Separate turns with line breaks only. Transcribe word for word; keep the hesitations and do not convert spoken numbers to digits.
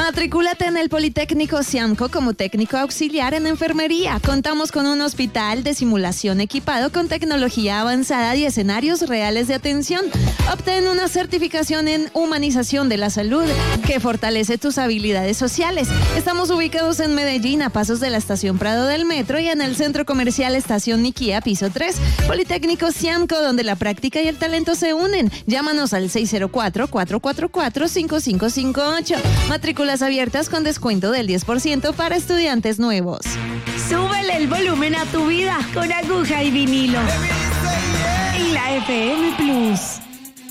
Matricúlate en el Politécnico Ciamco como técnico auxiliar en enfermería. Contamos con un hospital de simulación equipado con tecnología avanzada y escenarios reales de atención. Obtén una certificación en humanización de la salud que fortalece tus habilidades sociales. Estamos ubicados en Medellín, a pasos de la estación Prado del Metro, y en el centro comercial Estación Niquía, piso tres. Politécnico Ciamco, donde la práctica y el talento se unen. Llámanos al seis cero cuatro, cuatro cuatro cuatro, cinco cinco cinco ocho. Matrículas abiertas con descuento del diez por ciento para estudiantes nuevos.
Súbele el volumen a tu vida con aguja y vinilo. En la F M Plus.